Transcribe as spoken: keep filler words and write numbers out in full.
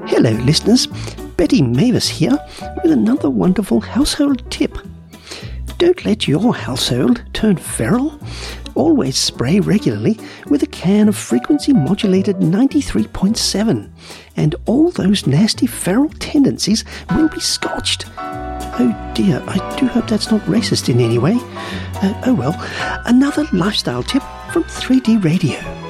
Hello listeners, Betty Mavis here with another wonderful household tip. Don't let your household turn feral. Always spray regularly with a can of frequency modulated ninety-three point seven, and all those nasty feral tendencies will be scotched. Oh dear, I do hope that's not racist in any way. Uh, oh well, another lifestyle tip from three D Radio.